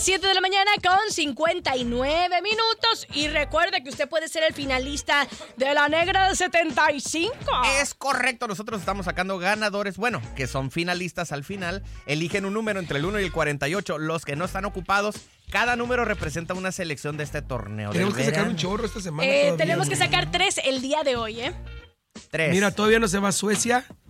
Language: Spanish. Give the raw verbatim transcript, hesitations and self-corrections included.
siete de la mañana con cincuenta y nueve minutos. Y recuerde que usted puede ser el finalista de la Negra de setenta y cinco. Es correcto, nosotros estamos sacando ganadores, bueno, que son finalistas al final. Eligen un número entre el uno y el cuarenta y ocho. Los que no están ocupados, cada número representa una selección de este torneo. Tenemos que verano. sacar un chorro esta semana. Eh, todavía, tenemos que güey. sacar tres el día de hoy, ¿eh? Tres. Mira, todavía no se va a Suecia.